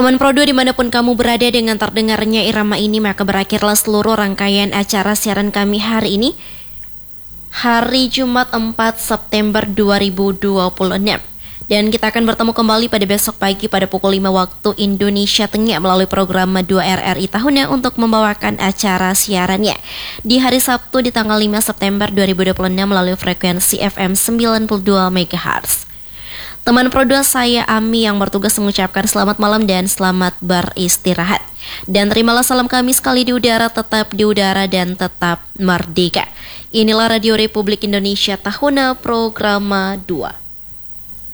Teman Pro 2 dimanapun kamu berada, dengan terdengarnya irama ini maka berakhirlah seluruh rangkaian acara siaran kami hari ini, hari Jumat 4 September 2026. Dan kita akan bertemu kembali pada besok pagi pada pukul 5 waktu Indonesia Tengah melalui program 2 RRI Tahunnya untuk membawakan acara siarannya di hari Sabtu di tanggal 5 September 2026 melalui frekuensi FM 92 MHz. Teman Pro 2, saya Ami yang bertugas mengucapkan selamat malam dan selamat beristirahat. Dan terimalah salam kami sekali di udara, tetap di udara dan tetap merdeka. Inilah Radio Republik Indonesia Tahunnya Programa 2.